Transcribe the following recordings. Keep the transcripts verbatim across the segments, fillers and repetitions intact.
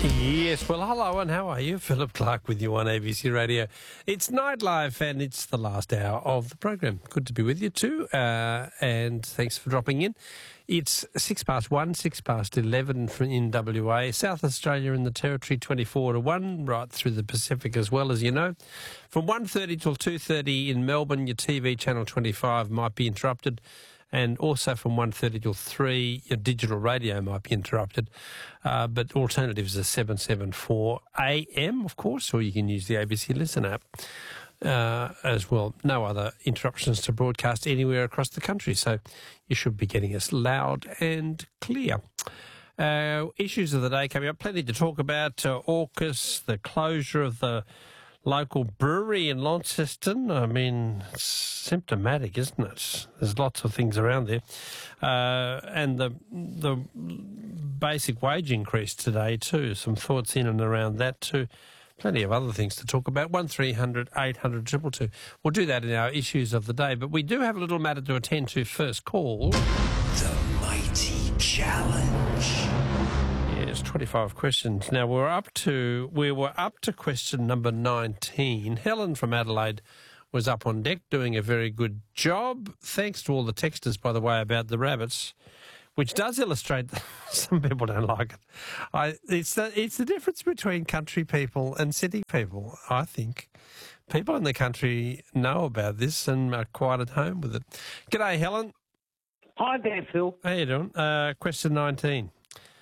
Yes, well, hello and how are you? Philip Clark with you on A B C Radio. It's Nightlife and it's the last hour of the program. Good to be with you too, uh, and thanks for dropping in. It's six past one, six past eleven in W A, South Australia and the Territory, twenty-four to one, right through the Pacific as well, as you know. From one thirty till two thirty in Melbourne, your T V channel twenty-five might be interrupted. And also from one thirty till three, your digital radio might be interrupted. Uh, but alternatives are seven seven four A M, of course, or you can use the A B C Listen app uh, as well. No other interruptions to broadcast anywhere across the country, so you should be getting us loud and clear. Uh, issues of the day coming up, plenty to talk about. Uh, AUKUS, the closure of the local brewery in Launceston. I mean, it's symptomatic, isn't it? There's lots of things around there. Uh, and the the basic wage increase today too. Some thoughts in and around that too. Plenty of other things to talk about. one three hundred eight hundred two two two. We'll do that in our issues of the day. But we do have a little matter to attend to first. Call The Mighty Challenge. Yes, twenty-five questions. Now we're up to we were up to question number nineteen. Helen from Adelaide was up on deck doing a very good job. Thanks to all the texters, by the way, about the rabbits, which does illustrate that some people don't like it. I, it's the it's the difference between country people and city people. I think people in the country know about this and are quite at home with it. G'day, Helen. Hi there, Phil. How you doing? Uh, question nineteen.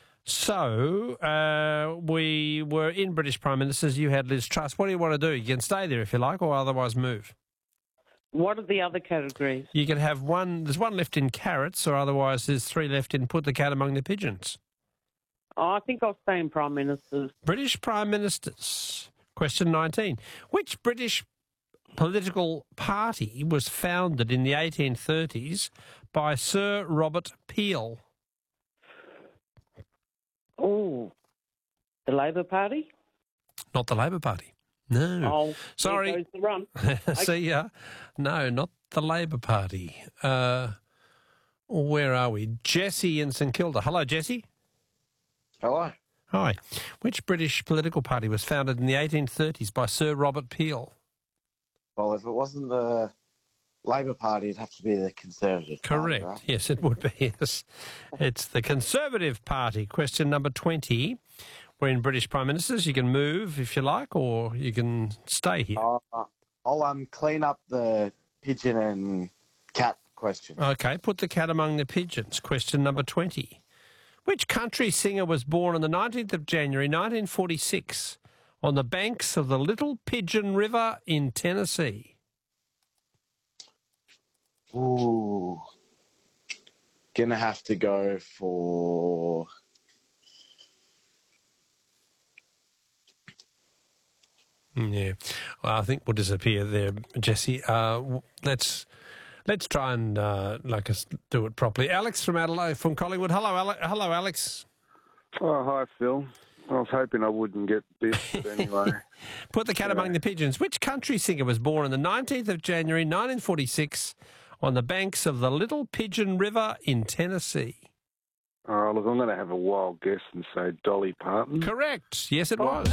So, uh, we were in British Prime Ministers. You had Liz Truss. What do you want to do? You can stay there if you like, or otherwise move. What are the other categories? You can have one, there's one left in carrots, or otherwise there's three left in put the cat among the pigeons. Oh, I think I'll stay in Prime Ministers. British Prime Ministers. Question nineteen. Which British political party was founded in the eighteen thirties by Sir Robert Peel? Oh, the Labor Party? Not the Labor Party. No. Oh, sorry. there goes the run. See ya. No, not the Labor Party. Uh, where are we? Jesse in St Kilda. Hello, Jesse. Hello. Hi. Which British political party was founded in the eighteen thirties by Sir Robert Peel? Well, if it wasn't the Labor Party, it'd have to be the Conservative Correct. Party, right? Yes, it would be. Yes. It's the Conservative Party. Question number twenty. We're in British Prime Ministers. You can move if you like, or you can stay here. Uh, I'll um, clean up the pigeon and cat question. Okay, put the cat among the pigeons. Question number twenty. Which country singer was born on the nineteenth of January nineteen forty-six on the banks of the Little Pigeon River in Tennessee? Ooh. Gonna have to go for... Yeah, well, I think we'll disappear there, Jesse. Uh, let's let's try and uh, like us do it properly. Alex from Adelaide, from Collingwood. Hello, Ale- hello, Alex. Oh, hi, Phil. I was hoping I wouldn't get this, but anyway. Put the cat yeah. among the pigeons. Which country singer was born on the nineteenth of January nineteen forty-six on the banks of the Little Pigeon River in Tennessee? Oh, look, I'm going to have a wild guess and say Dolly Parton. Correct. Yes, it Oh. was.